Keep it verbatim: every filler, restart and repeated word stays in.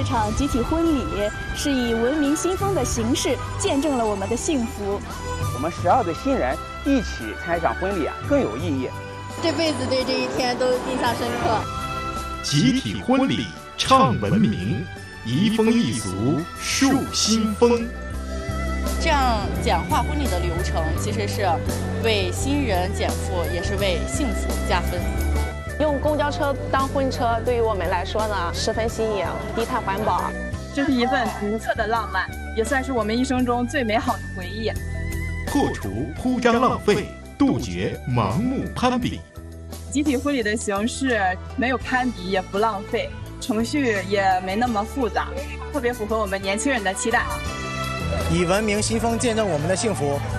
场集体婚礼，是以文明新风的形式见证了我们的幸福。 我们十二对新人一起参与场婚礼啊，更有意义。 这辈子对这一天都印象深刻。 集体婚礼唱文明，移风易俗树新风。 这样简化婚礼的流程，其实是为新人减负，也是为幸福加分。 用公交车当婚车，对于我们来说呢，十分新颖，低碳环保。 这是一份独特的浪漫，也算是我们一生中最美好的回忆。 破除铺张浪费，杜绝盲目攀比。 集体婚礼的形式没有攀比，也不浪费，程序也没那么复杂，特别符合我们年轻人的期待。 以文明新风见证我们的幸福，